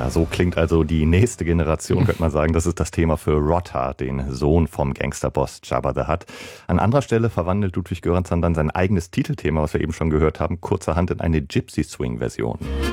Ja, so klingt also die nächste Generation, könnte man sagen. Das ist das Thema für Rotta, den Sohn vom Gangsterboss Jabba the Hutt. An anderer Stelle verwandelt Ludwig Göransson dann sein eigenes Titelthema, was wir eben schon gehört haben, kurzerhand in eine Gypsy-Swing-Version.